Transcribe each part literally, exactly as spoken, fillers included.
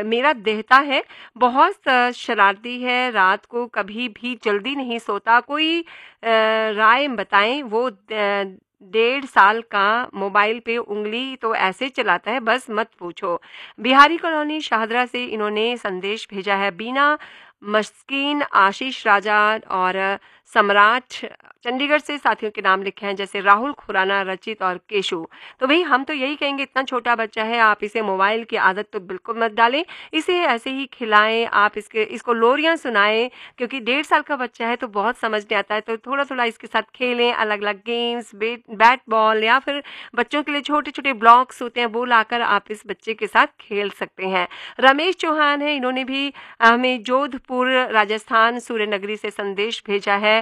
आ, मेरा देहता है, बहुत अ, शरारती है, रात को कभी भी जल्दी नहीं सोता। कोई अ, राय बताएं। वो अ, डेढ़ साल का, मोबाइल पे उंगली तो ऐसे चलाता है बस मत पूछो। बिहारी कॉलोनी शाहदरा से इन्होंने संदेश भेजा है। बीना मस्कीन, आशीष राजा और सम्राट चंडीगढ़ से साथियों के नाम लिखे हैं, जैसे राहुल खुराना, रचित और केशु। तो भाई हम तो यही कहेंगे, इतना छोटा बच्चा है, आप इसे मोबाइल की आदत तो बिल्कुल मत डालें। इसे ऐसे ही खिलाएं, आप इसके इसको लोरियां सुनाएं, क्योंकि डेढ़ साल का बच्चा है तो बहुत समझने आता है। तो थोड़ा थोड़ा इसके साथ खेलें, अलग अलग गेम्स, बैट बॉल, या फिर बच्चों के लिए छोटे छोटे ब्लॉक्स होते हैं, वो लाकर आप इस बच्चे के साथ खेल सकते हैं। रमेश चौहान है, इन्होंने भी हमें जोधपुर राजस्थान सूर्यनगरी से संदेश भेजा है।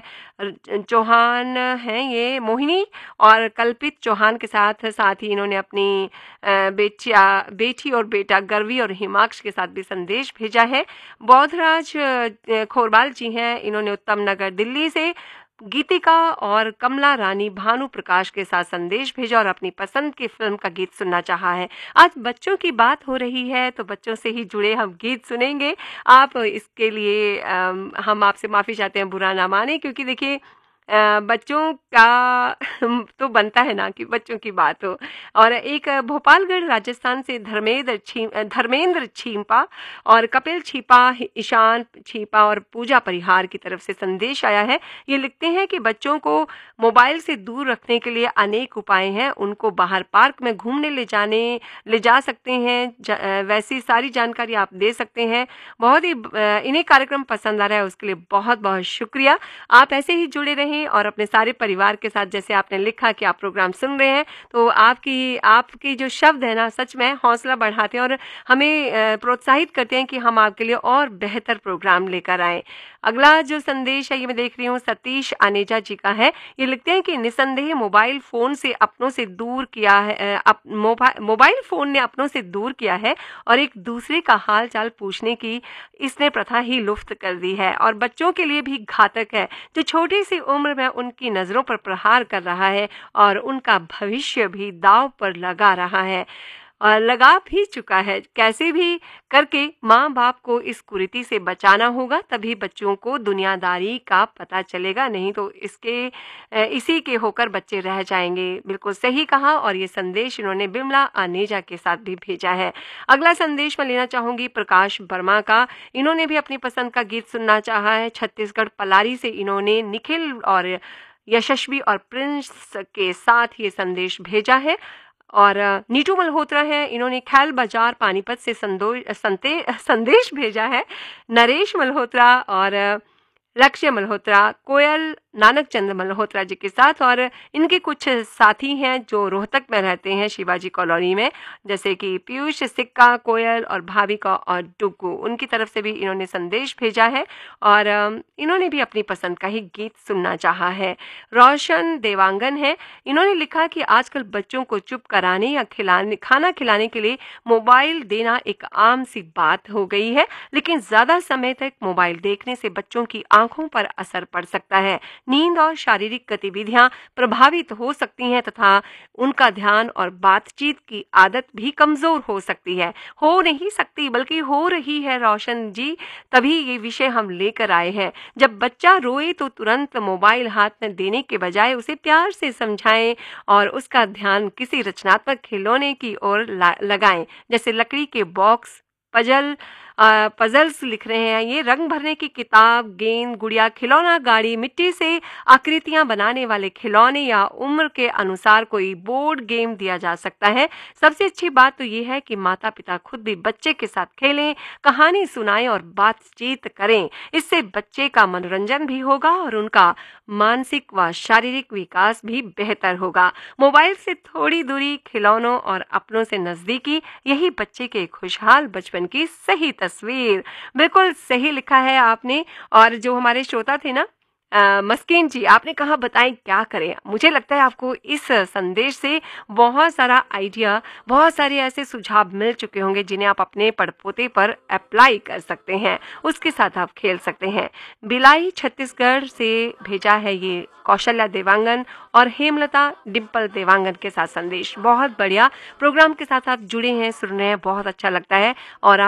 चौहान हैं ये मोहिनी और कल्पित चौहान के साथ साथ ही इन्होंने अपनी बेटिया बेटी और बेटा गर्वी और हिमाक्ष के साथ भी संदेश भेजा है। बौद्धराज खोरबाल जी हैं, इन्होंने उत्तम नगर दिल्ली से गीतिका और कमला रानी भानु प्रकाश के साथ संदेश भेजा और अपनी पसंद की फिल्म का गीत सुनना चाहा है। आज बच्चों की बात हो रही है तो बच्चों से ही जुड़े हम गीत सुनेंगे। आप इसके लिए हम आपसे माफ़ी चाहते हैं, बुरा ना माने, क्योंकि देखिए बच्चों का तो बनता है ना कि बच्चों की बात हो। और एक भोपालगढ़ राजस्थान से धर्मेंद्र छीम धर्मेंद्र छीपा और कपिल छीपा, ईशान छीपा और पूजा परिहार की तरफ से संदेश आया है। ये लिखते हैं कि बच्चों को मोबाइल से दूर रखने के लिए अनेक उपाय हैं। उनको बाहर पार्क में घूमने ले जाने ले जा सकते हैं, वैसी सारी जानकारी आप दे सकते हैं। बहुत ही इन्हें कार्यक्रम पसंद आ रहा है, उसके लिए बहुत बहुत शुक्रिया। आप ऐसे ही जुड़े रहें और अपने सारे परिवार के साथ, जैसे आपने लिखा कि आप प्रोग्राम सुन रहे हैं, तो आपकी आपकी जो शब्द है ना, सच में हौसला बढ़ाते हैं और हमें प्रोत्साहित करते हैं कि हम आपके लिए और बेहतर प्रोग्राम लेकर आएं। अगला जो संदेश है ये मैं देख रही हूँ सतीश आनेजा जी का है। ये लिखते हैं कि निसंदेह मोबाइल फोन से अपनों से दूर किया है, अप, मोबाइल मोबाइल फोन ने अपनों से दूर किया है और एक दूसरे का हाल चाल पूछने की इसने प्रथा ही लुप्त कर दी है और बच्चों के लिए भी घातक है, जो छोटी सी उम्र में उनकी नजरों पर प्रहार कर रहा है और उनका भविष्य भी दांव पर लगा रहा है और लगा भी चुका है। कैसे भी करके माँ बाप को इस कुरीति से बचाना होगा, तभी बच्चों को दुनियादारी का पता चलेगा, नहीं तो इसके इसी के होकर बच्चे रह जाएंगे। बिल्कुल सही कहा और ये संदेश इन्होंने बिमला आनेजा के साथ भी भेजा है। अगला संदेश मैं लेना चाहूंगी प्रकाश वर्मा का। इन्होंने भी अपनी पसंद का गीत सुनना चाहा है। छत्तीसगढ़ पलारी से इन्होंने निखिल और यशस्वी और प्रिंस के साथ ये संदेश भेजा है। और नीटू मल्होत्रा है, इन्होंने खैल बाजार पानीपत से संदे, संदेश भेजा है। नरेश मल्होत्रा और लक्ष्य मल्होत्रा, कोयल नानक चंद्र मल्होत्रा जी के साथ और इनके कुछ साथी हैं जो रोहतक में रहते हैं शिवाजी कॉलोनी में, जैसे कि पीयूष सिक्का, कोयल और भाविका और डुग्गू, उनकी तरफ से भी इन्होंने संदेश भेजा है और इन्होंने भी अपनी पसंद का ही गीत सुनना चाहा है। रोशन देवांगन है, इन्होंने लिखा कि आजकल बच्चों को चुप कराने या खिलाने खाना खिलाने के लिए मोबाइल देना एक आम सी बात हो गई है, लेकिन ज्यादा समय तक मोबाइल देखने से बच्चों की आंखों पर असर पड़ सकता है, नींद और शारीरिक गतिविधियां प्रभावित हो सकती हैं तथा उनका ध्यान और बातचीत की आदत भी कमजोर हो सकती है। हो नहीं सकती बल्कि हो रही है रोशन जी, तभी ये विषय हम लेकर आए हैं। जब बच्चा रोए तो तुरंत मोबाइल हाथ में देने के बजाय उसे प्यार से समझाएं और उसका ध्यान किसी रचनात्मक खिलौने की ओर लगाएं, जैसे लकड़ी के बॉक्स, पजल पजल्स लिख रहे हैं ये, रंग भरने की किताब, गेंद, गुड़िया, खिलौना गाड़ी, मिट्टी से आकृतियां बनाने वाले खिलौने या उम्र के अनुसार कोई बोर्ड गेम दिया जा सकता है। सबसे अच्छी बात तो ये है कि माता पिता खुद भी बच्चे के साथ खेलें, कहानी सुनाएं और बातचीत करें। इससे बच्चे का मनोरंजन भी होगा और उनका मानसिक व शारीरिक विकास भी बेहतर होगा। मोबाइल से थोड़ी दूरी, खिलौनों और अपनों से नजदीकी, यही बच्चे के खुशहाल बचपन की सही तस्वीर। बिल्कुल सही लिखा है आपने। और जो हमारे श्रोता थे ना आ, मस्कीन जी, आपने कहा बताएं क्या करें। मुझे लगता है आपको इस संदेश से बहुत सारा आइडिया, बहुत सारे ऐसे सुझाव मिल चुके होंगे जिन्हें आप अपने पड़पोते पर अप्लाई कर सकते हैं, उसके साथ आप खेल सकते हैं। बिलाई छत्तीसगढ़ से भेजा है ये कौशल्या देवांगन और हेमलता डिम्पल देवांगन के साथ संदेश। बहुत बढ़िया प्रोग्राम के साथ आप जुड़े हैं, सुन रहे हैं, बहुत अच्छा लगता है। और